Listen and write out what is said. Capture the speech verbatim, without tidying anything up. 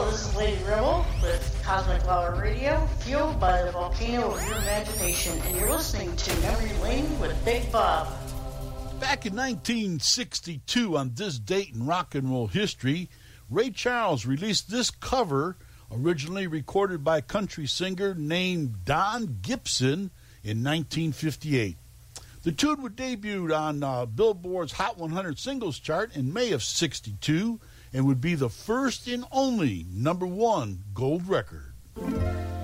this is Lady Rebel with Cosmic Flower Radio, fueled by the volcano of your imagination, and you're listening to Memory Lane with Big Bob. Back in nineteen sixty-two, on this date in rock and roll history, Ray Charles released this cover, originally recorded by a country singer named Don Gibson in nineteen fifty-eight. The tune was debuted on uh, Billboard's Hot one hundred Singles chart in May of sixty-two and would be the first and only number one gold record.